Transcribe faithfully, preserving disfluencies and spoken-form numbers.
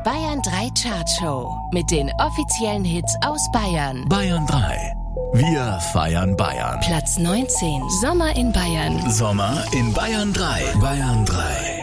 Bayern drei Chartshow mit den offiziellen Hits aus Bayern. Bayern drei. Wir feiern Bayern. Platz neunzehn. Sommer in Bayern. Sommer in Bayern drei. Bayern drei.